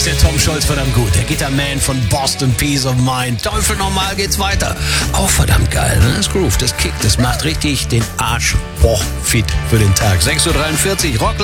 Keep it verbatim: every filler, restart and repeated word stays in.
ist der Tom Scholz verdammt gut. Der Gitterman von Boston, Peace of Mind. Teufel normal geht's weiter. Auch verdammt geil, ne? Das Groove, das kickt, das macht richtig den Arsch boah, fit für den Tag. sechs Uhr dreiundvierzig, Rock